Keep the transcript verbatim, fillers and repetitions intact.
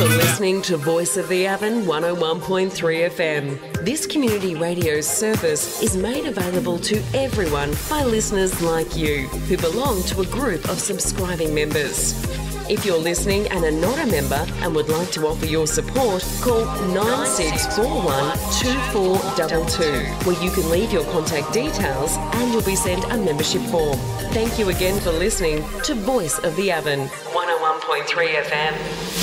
for listening to Voice of the Avon one oh one point three F M. This community radio service is made available to everyone by listeners like you who belong to a group of subscribing members. If you're listening and are not a member and would like to offer your support, call nine six four one two four two two, where you can leave your contact details and you'll be sent a membership form. Thank you again for listening to Voice of the Avon one oh one point three F M.